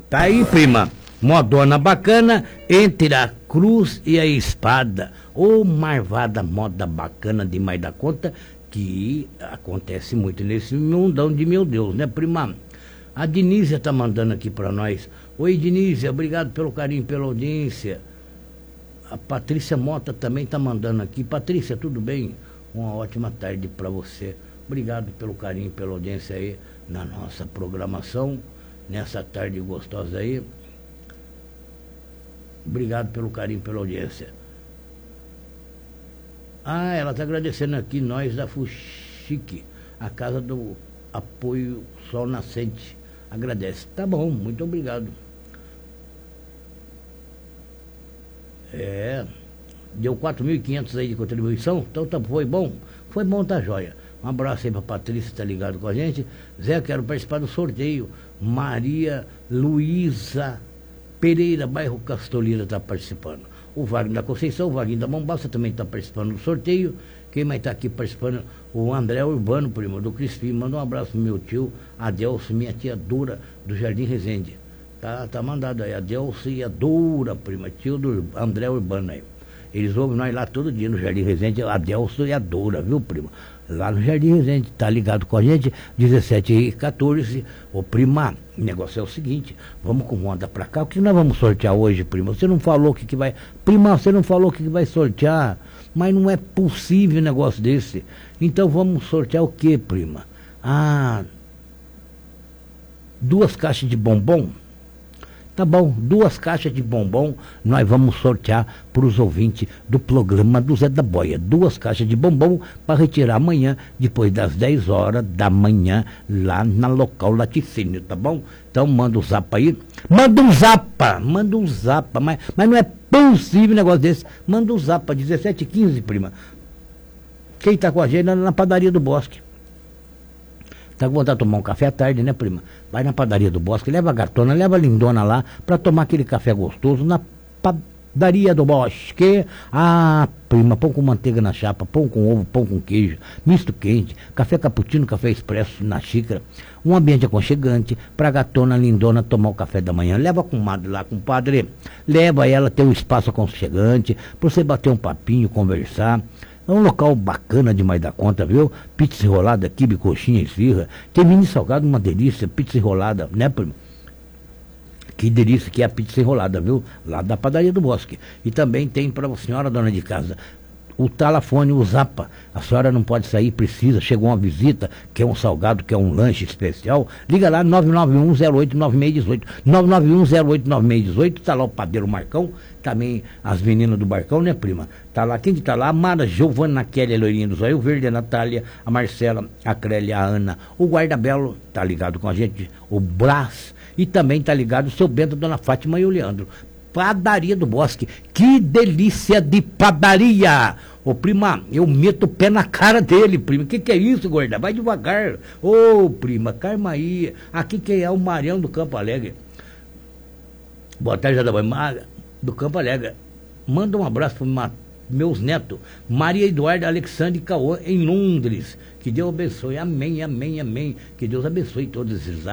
Tá aí, prima. Modona bacana, entre a cruz e a espada. Ô, marvada moda bacana demais da conta, que acontece muito nesse mundão de meu Deus, né, prima? A Dinísia tá mandando aqui pra nós. Oi, Dinísia, obrigado pelo carinho, pela audiência. A Patrícia Mota também tá mandando aqui. Patrícia, tudo bem? Uma ótima tarde pra você. Obrigado pelo carinho, pela audiência aí na nossa programação, nessa tarde gostosa aí. Obrigado pelo carinho, pela audiência. Ah, ela está agradecendo aqui, nós da Fuxique, a Casa do Apoio Sol Nascente. Agradece. Tá bom, muito obrigado. Deu 4.500 aí de contribuição, então foi bom? Foi bom, tá joia. Um abraço aí pra Patrícia, tá ligado com a gente. Zé, quero participar do sorteio. Maria Luísa Pereira, bairro Castolina, está participando. O Wagner da Conceição, o Wagner da Mombasa também está participando do sorteio. Quem mais está aqui participando? O André Urbano, primo do Crispim. Manda um abraço pro meu tio Adelso, minha tia Dura, do Jardim Resende. Tá mandado aí, Adelso e a Dura, prima, tio do André Urbano aí. Eles ouvem nós lá todo dia no Jardim Resende, Adelso e a Dura, viu, primo? Lá no Jardim Resende, tá ligado com a gente, 17h14. Ô, prima, o negócio é o seguinte, vamos com moda pra cá, o que nós vamos sortear hoje, prima? Você não falou o que vai... Prima, você não falou o que vai sortear, mas não é possível um negócio desse. Então vamos sortear o que, prima? 2 caixas de bombom. Tá bom, 2 caixas de bombom nós vamos sortear para os ouvintes do programa do Zé da Boia. 2 caixas de bombom para retirar amanhã, depois das 10 horas da manhã, lá na local laticínio, tá bom? Então manda um zap aí. Manda um zap, mas não é possível um negócio desse. Manda um zap, 17h15, prima. Quem tá com a gente na padaria do Bosque. Tá com vontade de tomar um café à tarde, né, prima? Vai na padaria do Bosque, leva a gatona, leva a lindona lá pra tomar aquele café gostoso na padaria do Bosque. Ah, prima, pão com manteiga na chapa, pão com ovo, pão com queijo, misto quente, café cappuccino, café expresso na xícara. Um ambiente aconchegante pra gatona, lindona tomar o café da manhã. Leva a comadre lá, compadre. Leva ela ter um espaço aconchegante pra você bater um papinho, conversar. É um local bacana demais da conta, viu? Pizza enrolada, quibe, coxinha, esfirra. Tem mini salgado, uma delícia. Pizza enrolada, né, primo? Que delícia que é a pizza enrolada, viu? Lá da padaria do Bosque. E também tem para a senhora dona de casa o telefone, o Zapa. A senhora não pode sair, precisa, chegou uma visita, quer um salgado, quer um lanche especial, liga lá, 991089618, 991089618, tá lá o padeiro Marcão, também as meninas do Barcão, né, prima? Tá lá, quem que tá lá? A Mara, Giovana, Kelly, a loirinha do Zóio Verde, a Natália, a Marcela, a Clélia, a Ana, o Guardabelo, tá ligado com a gente, o Brás, e também tá ligado o seu Bento, a dona Fátima e o Leandro. Padaria do Bosque, que delícia de padaria! Ô, prima, eu meto o pé na cara dele, prima. Que é isso, gorda? Vai devagar. Ô, prima, calma aí. Aqui quem é o Marião do Campo Alegre. Boa tarde, do Campo Alegre. Manda um abraço para meus netos, Maria Eduarda, Alexandre e Cauã, em Londres. Que Deus abençoe. Amém, amém, amém. Que Deus abençoe todos eles lá.